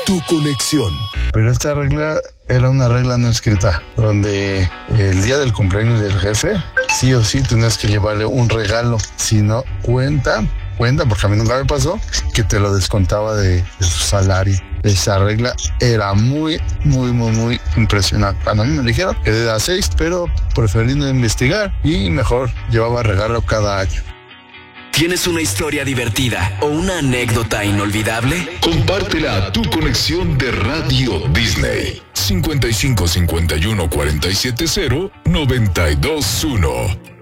tu conexión. Pero esta regla era una regla no escrita, donde el día del cumpleaños del jefe, sí o sí tenías que llevarle un regalo. Si no, cuenta, porque a mí nunca me pasó, que te lo descontaba de su salario. Esa regla era muy impresionante. Cuando a mí me dijeron que era 6, pero preferí no investigar y mejor llevaba regalo cada año. ¿Tienes una historia divertida o una anécdota inolvidable? Compártela a tu conexión de Radio Disney. 55 51 47 0 92 1.